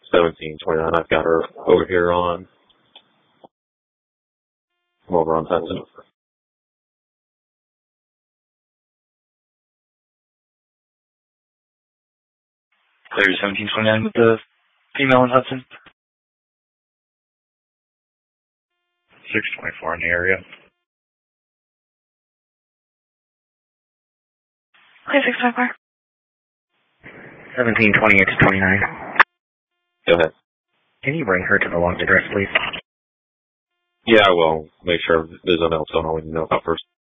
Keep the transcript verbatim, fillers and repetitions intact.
seventeen twenty-nine. I've got her over here on. I'm over on Hudson. Clear seventeen twenty-nine with the female in Hudson. six twenty-four in the area. Clear six twenty-four. seventeen twenty-eight to twenty-nine. Go ahead. Can you bring her to the launch address, please? Yeah, I will. Make sure there's nothing else going on we need to know about first.